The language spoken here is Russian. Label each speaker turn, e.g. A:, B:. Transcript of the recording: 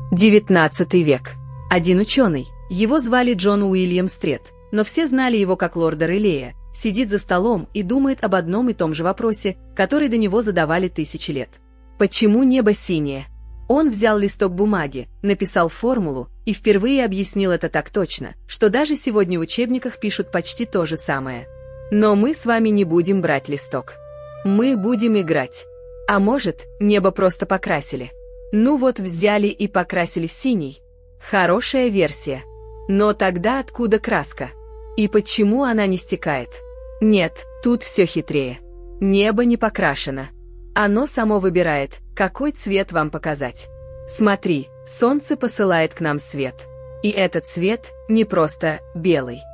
A: XIX век. Один ученый, его звали Джон Уильям Стрет, но все знали его как лорда Релея, сидит за столом и думает об одном и том же вопросе, который до него задавали тысячи лет. Почему небо синее? Он взял листок бумаги, написал формулу и впервые объяснил это так точно, что даже сегодня в учебниках пишут почти то же самое. Но мы с вами не будем брать листок. Мы будем играть. А может, небо просто покрасили? Ну вот взяли и покрасили в синий. Хорошая версия. Но тогда откуда краска? И почему она не стекает? Нет, тут все хитрее. Небо не покрашено. Оно само выбирает, какой цвет вам показать. Смотри, солнце посылает к нам свет. И этот цвет не просто белый.